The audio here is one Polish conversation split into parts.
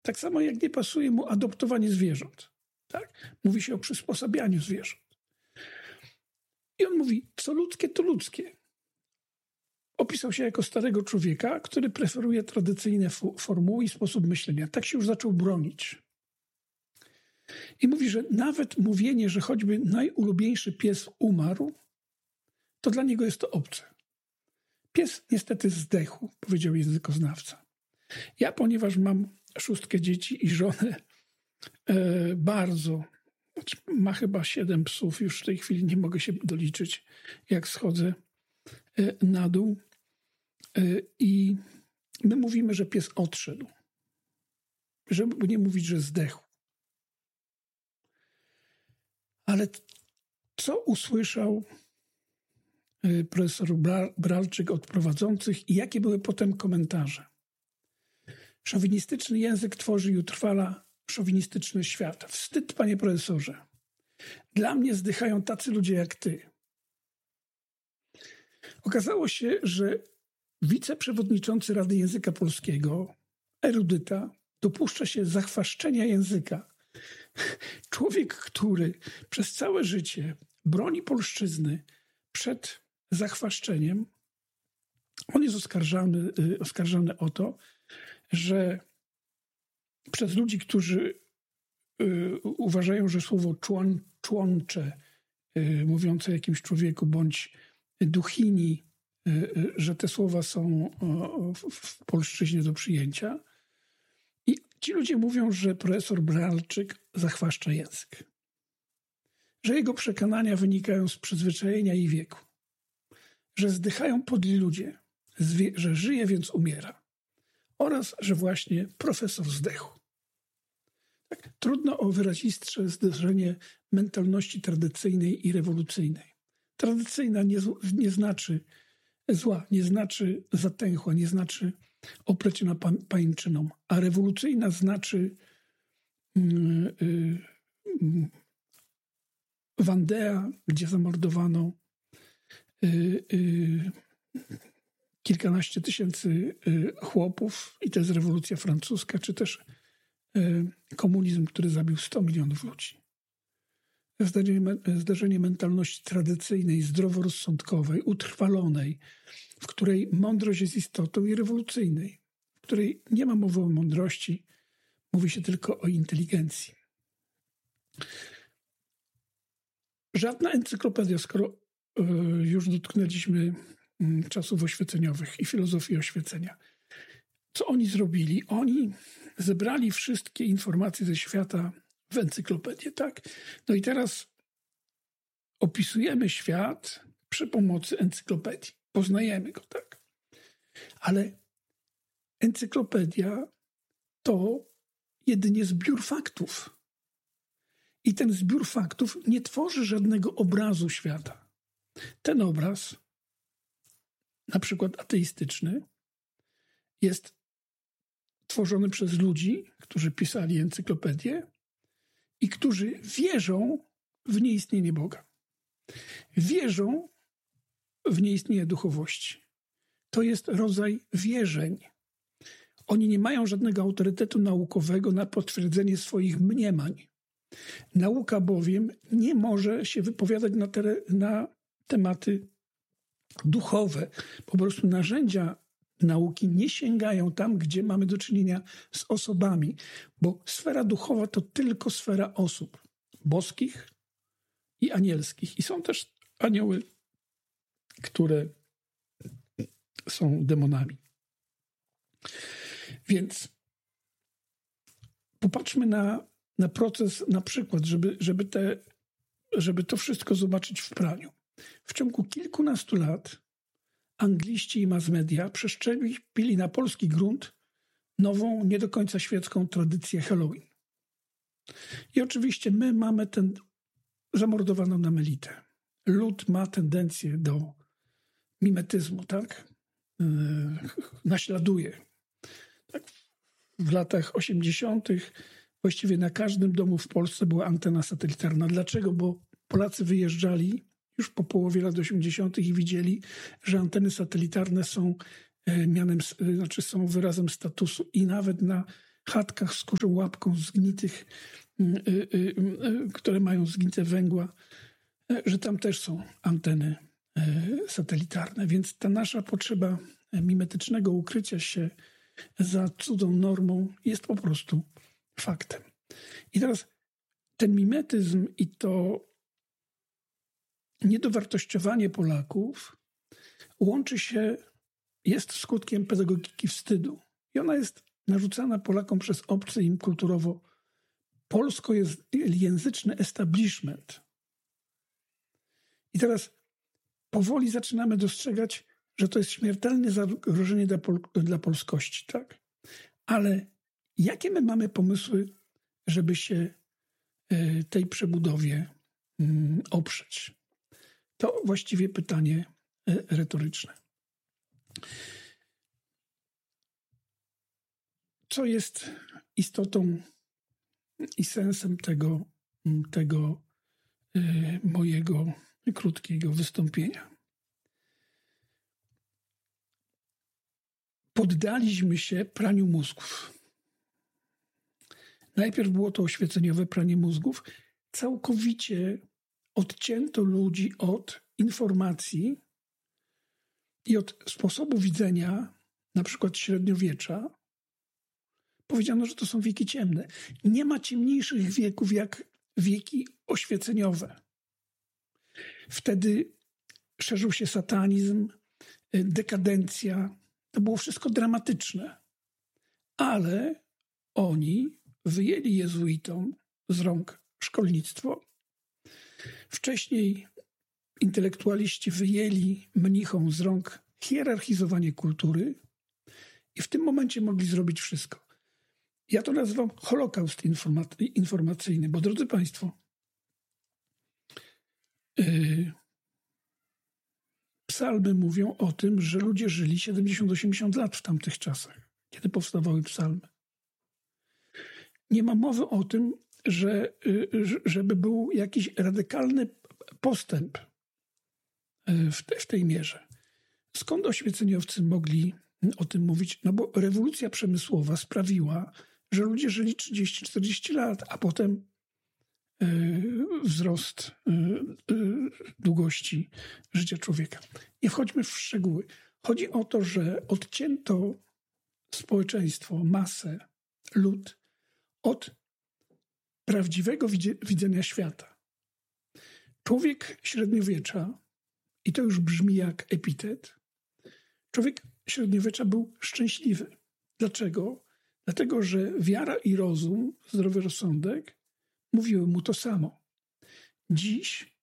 Tak samo jak nie pasuje mu adoptowanie zwierząt. Tak? Mówi się o przysposabianiu zwierząt. I on mówi, co ludzkie, to ludzkie. Opisał się jako starego człowieka, który preferuje tradycyjne formuły i sposób myślenia. Tak się już zaczął bronić. I mówi, że nawet mówienie, że choćby najulubieńszy pies umarł, to dla niego jest to obce. Pies niestety zdechł, powiedział językoznawca. Ja, ponieważ mam 6 dzieci i żonę, ma chyba 7 psów, już w tej chwili nie mogę się doliczyć, jak schodzę na dół. I my mówimy, że pies odszedł, żeby nie mówić, że zdechł. Ale co usłyszał profesor Bralczyk od prowadzących i jakie były potem komentarze? Szowinistyczny język tworzy i utrwala szowinistyczny świat. Wstyd, panie profesorze. Dla mnie zdychają tacy ludzie jak ty. Okazało się, że wiceprzewodniczący Rady Języka Polskiego, erudyta, dopuszcza się zachwaszczenia języka. Człowiek, który przez całe życie broni polszczyzny przed zachwaszczeniem, on jest oskarżany o to, że przez ludzi, którzy uważają, że słowo członcze, mówiące o jakimś człowieku, bądź duchini, że te słowa są w polszczyźnie do przyjęcia. I ci ludzie mówią, że profesor Bralczyk zachwaszcza język. Że jego przekonania wynikają z przyzwyczajenia i wieku. Że zdychają podli ludzie, że żyje, więc umiera. Oraz, że właśnie profesor zdechł. Tak, trudno o wyrazistsze zderzenie mentalności tradycyjnej i rewolucyjnej. Tradycyjna nie znaczy zła, nie znaczy zatęchła, nie znaczy opleciona pajęczyną, a rewolucyjna znaczy Wandea, gdzie zamordowano kilkanaście tysięcy chłopów i to jest rewolucja francuska, czy też komunizm, który zabił 100 milionów ludzi. Zdarzenie mentalności tradycyjnej, zdroworozsądkowej, utrwalonej, w której mądrość jest istotą, i rewolucyjnej, w której nie ma mowy o mądrości, mówi się tylko o inteligencji. Żadna encyklopedia, skoro już dotknęliśmy czasów oświeceniowych i filozofii oświecenia. Co oni zrobili? Oni zebrali wszystkie informacje ze świata w encyklopedię, tak? No i teraz opisujemy świat przy pomocy encyklopedii. Poznajemy go, tak? Ale encyklopedia to jedynie zbiór faktów. I ten zbiór faktów nie tworzy żadnego obrazu świata. Ten obraz, na przykład ateistyczny, jest tworzony przez ludzi, którzy pisali encyklopedię i którzy wierzą w nieistnienie Boga. Wierzą w nieistnienie duchowości. To jest rodzaj wierzeń. Oni nie mają żadnego autorytetu naukowego na potwierdzenie swoich mniemań. Nauka bowiem nie może się wypowiadać na tematy duchowe. Po prostu narzędzia nauki nie sięgają tam, gdzie mamy do czynienia z osobami, bo sfera duchowa to tylko sfera osób boskich i anielskich. I są też anioły, które są demonami. Więc popatrzmy na proces, na przykład, żeby to wszystko zobaczyć w praniu. W ciągu kilkunastu lat angliści i mass media przeszczepili na polski grunt nową, nie do końca świecką tradycję Halloween. I oczywiście my mamy tę zamordowaną nam elitę. Lud ma tendencję do mimetyzmu, tak? Naśladuje. Tak? W latach 80. właściwie na każdym domu w Polsce była antena satelitarna. Dlaczego? Bo Polacy wyjeżdżali już po połowie lat 80. i widzieli, że anteny satelitarne są są wyrazem statusu i nawet na chatkach z kurzą łapką zgnitych, które mają zgnite węgła, że tam też są anteny satelitarne. Więc ta nasza potrzeba mimetycznego ukrycia się za cudą normą jest po prostu faktem. I teraz ten mimetyzm i to niedowartościowanie Polaków łączy się, jest skutkiem pedagogiki wstydu. I ona jest narzucana Polakom przez obcy im kulturowo polskojęzyczny establishment. I teraz powoli zaczynamy dostrzegać, że to jest śmiertelne zagrożenie dla polskości, tak? Ale jakie my mamy pomysły, żeby się tej przebudowie oprzeć? To właściwie pytanie retoryczne. Co jest istotą i sensem tego mojego krótkiego wystąpienia? Poddaliśmy się praniu mózgów. Najpierw było to oświeceniowe pranie mózgów. Całkowicie odcięto ludzi od informacji i od sposobu widzenia, na przykład średniowiecza. Powiedziano, że to są wieki ciemne. Nie ma ciemniejszych wieków jak wieki oświeceniowe. Wtedy szerzył się satanizm, dekadencja. To było wszystko dramatyczne. Ale oni wyjęli jezuitom z rąk szkolnictwo. Wcześniej intelektualiści wyjęli mnichom z rąk hierarchizowanie kultury i w tym momencie mogli zrobić wszystko. Ja to nazywam Holokaust informacyjny, bo drodzy Państwo, psalmy mówią o tym, że ludzie żyli 70-80 lat w tamtych czasach, kiedy powstawały psalmy. Nie ma mowy o tym, żeby był jakiś radykalny postęp w tej mierze. Skąd oświeceniowcy mogli o tym mówić? No bo rewolucja przemysłowa sprawiła, że ludzie żyli 30-40 lat, a potem wzrost długości życia człowieka. Nie wchodźmy w szczegóły. Chodzi o to, że odcięto społeczeństwo, masę, lud od prawdziwego widzenia świata. Człowiek średniowiecza, i to już brzmi jak epitet, człowiek średniowiecza był szczęśliwy. Dlaczego? Dlatego, że wiara i rozum, zdrowy rozsądek mówiły mu to samo. Dziś,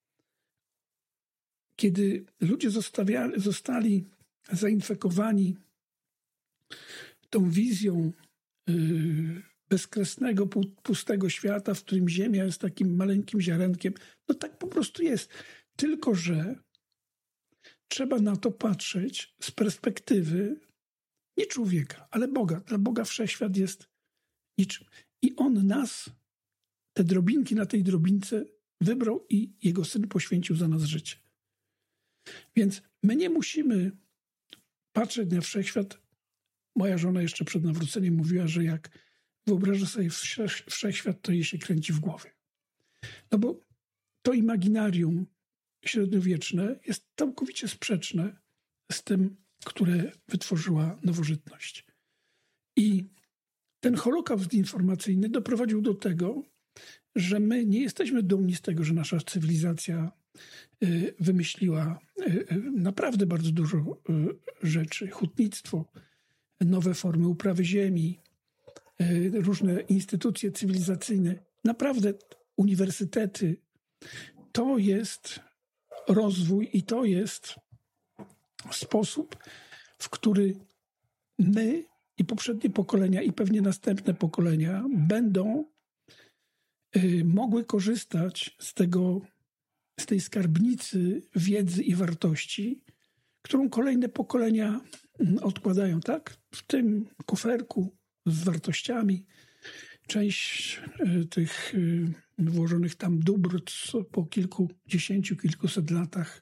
kiedy ludzie zostali zainfekowani tą wizją bezkresnego, pustego świata, w którym Ziemia jest takim maleńkim ziarenkiem, no tak po prostu jest. Tylko że trzeba na to patrzeć z perspektywy nie człowieka, ale Boga. Dla Boga wszechświat jest niczym. I On nas, te drobinki na tej drobince wybrał i Jego Syn poświęcił za nas życie. Więc my nie musimy patrzeć na wszechświat. Moja żona jeszcze przed nawróceniem mówiła, że jak wyobraża sobie wszechświat, to jej się kręci w głowie. No bo to imaginarium średniowieczne jest całkowicie sprzeczne z tym, które wytworzyła nowożytność. I ten Holokaust informacyjny doprowadził do tego, że my nie jesteśmy dumni z tego, że nasza cywilizacja wymyśliła naprawdę bardzo dużo rzeczy. Hutnictwo, nowe formy uprawy ziemi, różne instytucje cywilizacyjne. Naprawdę uniwersytety. To jest rozwój i to jest sposób, w który my i poprzednie pokolenia i pewnie następne pokolenia będą mogły korzystać z tej skarbnicy wiedzy i wartości, którą kolejne pokolenia odkładają, tak? W tym kuferku z wartościami. Część tych włożonych tam dóbr po kilkudziesięciu, kilkuset latach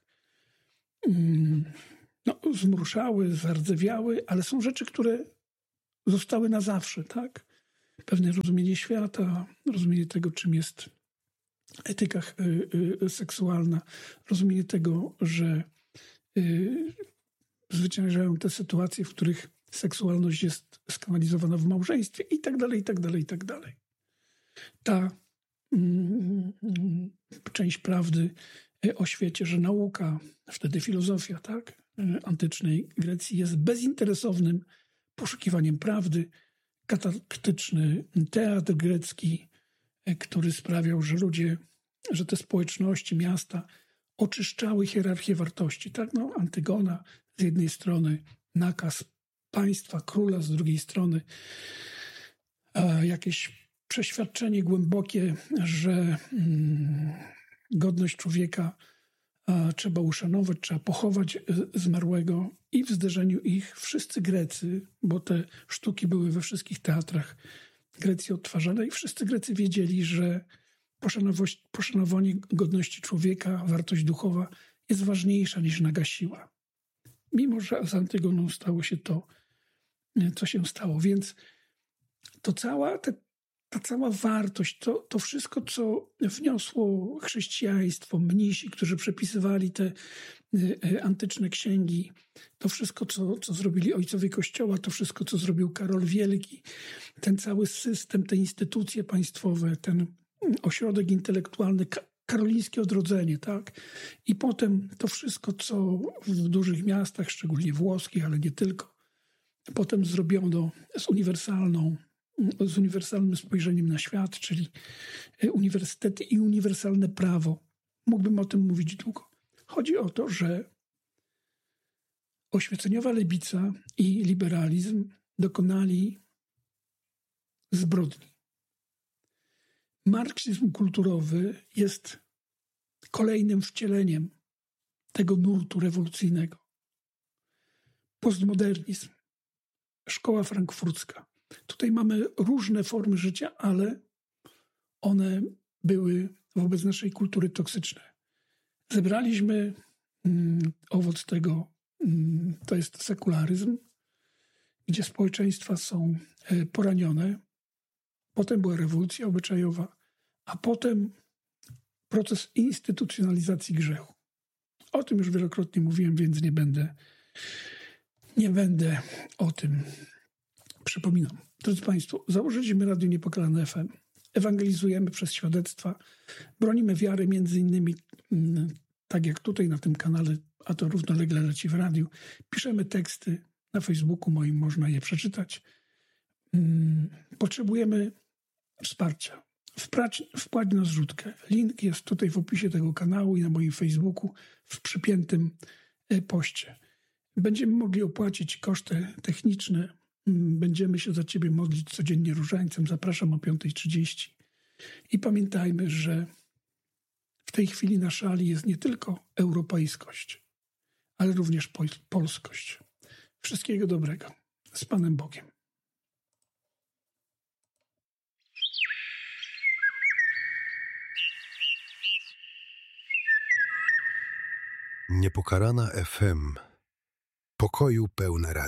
zmruszały, zardzewiały, ale są rzeczy, które zostały na zawsze, tak? pewne rozumienie świata, rozumienie tego, czym jest etyka seksualna, rozumienie tego, że zwyciężają te sytuacje, w których seksualność jest skanalizowana w małżeństwie i tak dalej, i tak dalej, i tak dalej. Ta część prawdy o świecie, że nauka, wtedy filozofia, tak, antycznej Grecji jest bezinteresownym poszukiwaniem prawdy, kataktyczny teatr grecki, który sprawiał, że ludzie, że te społeczności, miasta oczyszczały hierarchię wartości. Tak? No, Antygona z jednej strony, nakaz państwa, króla z drugiej strony, jakieś przeświadczenie głębokie, że godność człowieka trzeba uszanować, trzeba pochować zmarłego i w zderzeniu ich wszyscy Grecy, bo te sztuki były we wszystkich teatrach Grecji odtwarzane i wszyscy Grecy wiedzieli, że poszanowanie godności człowieka, wartość duchowa jest ważniejsza niż naga siła. Mimo że z Antygoną stało się to, co się stało. Więc to ta cała wartość, to wszystko, co wniosło chrześcijaństwo, mnisi, którzy przepisywali te antyczne księgi, to wszystko, co zrobili ojcowie Kościoła, to wszystko, co zrobił Karol Wielki, ten cały system, te instytucje państwowe, ten ośrodek intelektualny, karolińskie odrodzenie, tak? I potem to wszystko, co w dużych miastach, szczególnie włoskich, ale nie tylko, potem zrobiono z uniwersalnym spojrzeniem na świat, czyli uniwersytety i uniwersalne prawo. Mógłbym o tym mówić długo. Chodzi o to, że oświeceniowa lewica i liberalizm dokonali zbrodni. Marksizm kulturowy jest kolejnym wcieleniem tego nurtu rewolucyjnego. Postmodernizm, szkoła frankfurcka. Tutaj mamy różne formy życia, ale one były wobec naszej kultury toksyczne. Zebraliśmy owoc tego, to jest sekularyzm, gdzie społeczeństwa są poranione. Potem była rewolucja obyczajowa, a potem proces instytucjonalizacji grzechu. O tym już wielokrotnie mówiłem, więc nie będę o tym przypominał. Drodzy Państwo, założyliśmy Radio Niepokalane FM. Ewangelizujemy przez świadectwa. Bronimy wiary między innymi, tak jak tutaj na tym kanale, a to równolegle leci w radiu. Piszemy teksty na Facebooku moim, można je przeczytać. Potrzebujemy wsparcia. Wpłać na zrzutkę. Link jest tutaj w opisie tego kanału i na moim Facebooku w przypiętym poście. Będziemy mogli opłacić koszty techniczne. Będziemy się za Ciebie modlić codziennie różańcem. Zapraszam o 5:30. I pamiętajmy, że w tej chwili na szali jest nie tylko europejskość, ale również polskość. Wszystkiego dobrego. Z Panem Bogiem. Niepokalana FM. Pokoju pełne radio.